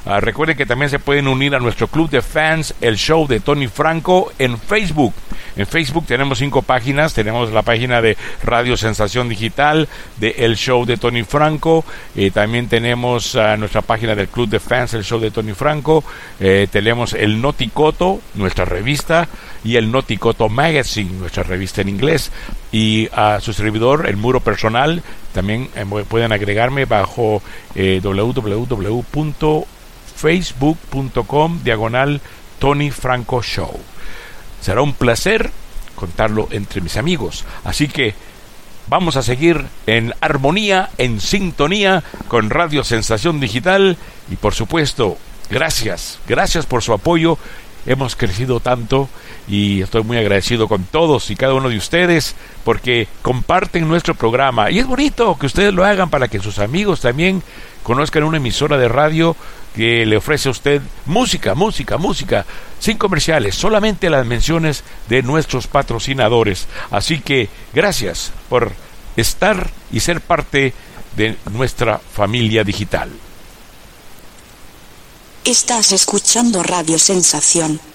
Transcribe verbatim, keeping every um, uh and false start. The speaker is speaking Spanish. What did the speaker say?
Uh, recuerden que también se pueden unir a nuestro club de fans, el show de Tony Franco, en Facebook. En Facebook tenemos cinco páginas. Tenemos la página de Radio Sensación Digital, de El Show de Tony Franco. Eh, también tenemos uh, nuestra página del club de fans, el show de Tony Franco. Eh, tenemos el Noticoto, nuestra revista, y el Noticoto Magazine, nuestra revista en inglés. Y a su servidor, el muro personal, también eh, pueden agregarme bajo eh, w w w punto facebook punto com diagonal Tony Franco Show. Será un placer contarlo entre mis amigos. Así que vamos a seguir en armonía, en sintonía con Radio Sensación Digital. Y por supuesto, gracias, gracias por su apoyo. Hemos crecido tanto y estoy muy agradecido con todos y cada uno de ustedes porque comparten nuestro programa. Y es bonito que ustedes lo hagan para que sus amigos también conozcan una emisora de radio que le ofrece a usted música, música, música, sin comerciales, solamente las menciones de nuestros patrocinadores. Así que gracias por estar y ser parte de nuestra familia digital. Estás escuchando Radio Sensación.